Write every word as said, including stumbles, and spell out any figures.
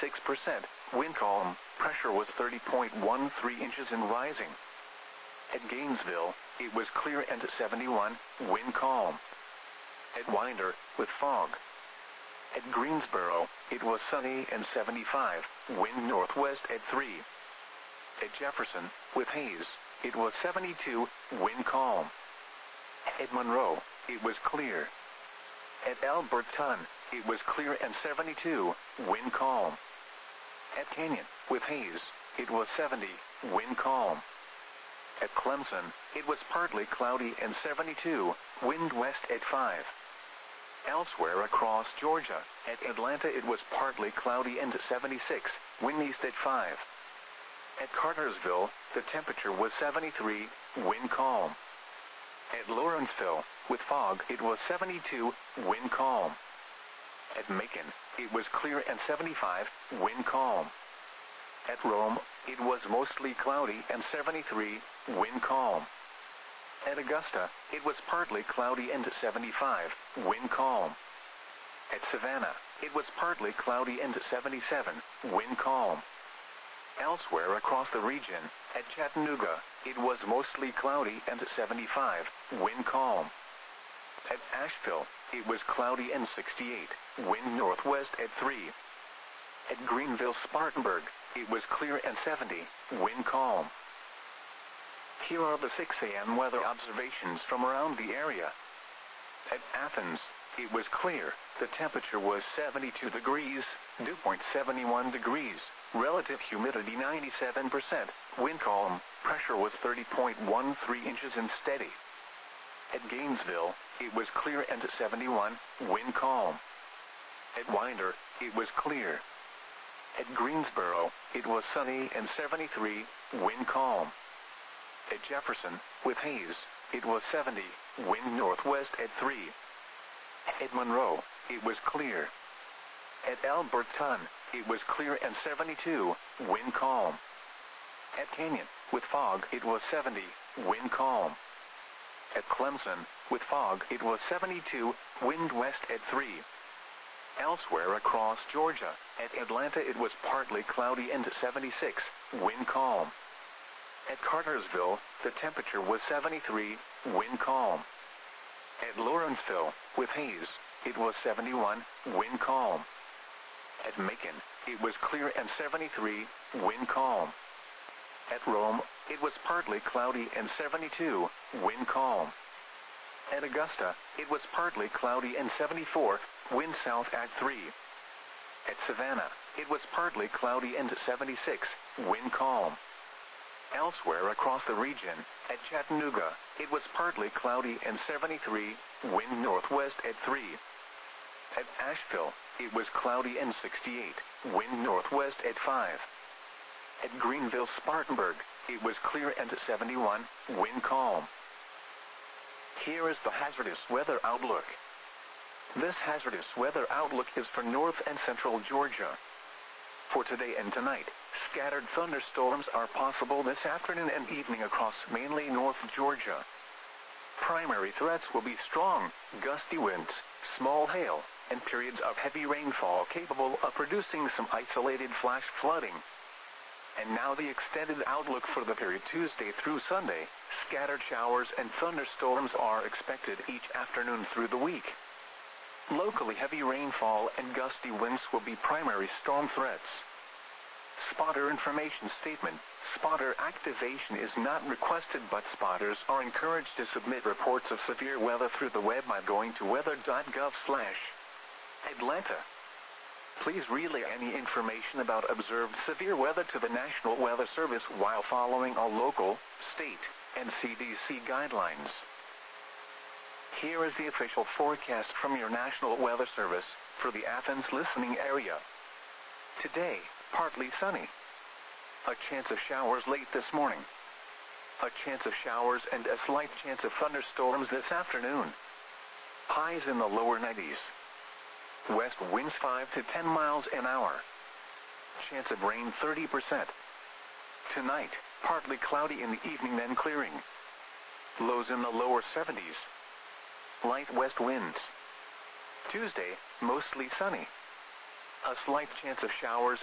seventy-six percent, wind calm, pressure was thirty point one three inches and rising. At Gainesville, it was clear and seventy-one, wind calm. At Winder, with fog. At Greensboro, it was sunny and seventy-five, wind northwest at three. At Jefferson, with haze, it was seventy-two, wind calm. At Monroe, it was clear. At Alberton, it was clear and seventy-two, wind calm. At Canyon, with haze, it was seventy, wind calm. At Clemson, it was partly cloudy and seventy-two, wind west at five. Elsewhere across Georgia, at Atlanta it was partly cloudy and seventy-six, wind east at five. At Cartersville, the temperature was seventy-three, wind calm. At Lawrenceville, with fog it was seventy-two, wind calm. At Macon, it was clear and seventy-five, wind calm. At Rome, it was mostly cloudy and seventy-three, wind calm. At Augusta, it was partly cloudy and seventy-five, wind calm. At Savannah, it was partly cloudy and seventy-seven, wind calm. Elsewhere across the region, at Chattanooga, it was mostly cloudy and seventy-five, wind calm. At Asheville, it was cloudy and sixty-eight, wind northwest at three. At Greenville-Spartanburg, it was clear and seventy, wind calm. Here are the six A M weather observations from around the area. At Athens, it was clear, the temperature was seventy-two degrees, dew point seventy-one degrees, relative humidity ninety-seven percent, wind calm, pressure was thirty point one three inches and steady. At Gainesville, it was clear and seventy-one, wind calm. At Winder, it was clear. At Greensboro, it was sunny and seventy-three, wind calm. At Jefferson, with haze, it was seventy, wind northwest at three. At Monroe, it was clear. At Alberton, it was clear and seventy-two, wind calm. At Canyon, with fog, it was seventy, wind calm. At Clemson, with fog, it was seventy-two, wind west at three. Elsewhere across Georgia, at Atlanta it was partly cloudy and seventy-six, wind calm. At Cartersville, the temperature was seventy-three, wind calm. At Lawrenceville, with haze, it was seventy-one, wind calm. At Macon, it was clear and seventy-three, wind calm. At Rome, it was partly cloudy and seventy-two, wind calm. At Augusta, it was partly cloudy and seventy-four, wind south at three. At Savannah, it was partly cloudy and seventy-six, wind calm. Elsewhere across the region, at Chattanooga, it was partly cloudy and seventy-three, wind northwest at three. At Asheville, it was cloudy and sixty-eight, wind northwest at five. At Greenville-Spartanburg, it was clear and seventy-one, wind calm. Here is the hazardous weather outlook. This hazardous weather outlook is for north and central Georgia. For today and tonight, scattered thunderstorms are possible this afternoon and evening across mainly North Georgia. Primary threats will be strong, gusty winds, small hail, and periods of heavy rainfall capable of producing some isolated flash flooding. And now the extended outlook for the period Tuesday through Sunday. Scattered showers and thunderstorms are expected each afternoon through the week. Locally heavy rainfall and gusty winds will be primary storm threats. Spotter information statement. Spotter activation is not requested, but spotters are encouraged to submit reports of severe weather through the web by going to weather dot gov slash Atlanta. Please relay any information about observed severe weather to the National Weather Service while following all local, state, and C D C guidelines. Here is the official forecast from your National Weather Service for the Athens listening area. Today, partly sunny. A chance of showers late this morning. A chance of showers and a slight chance of thunderstorms this afternoon. Highs in the lower nineties. West winds five to ten miles an hour. Chance of rain thirty percent. Tonight, partly cloudy in the evening, then clearing. Lows in the lower seventies. Light west winds. Tuesday, mostly sunny. A slight chance of showers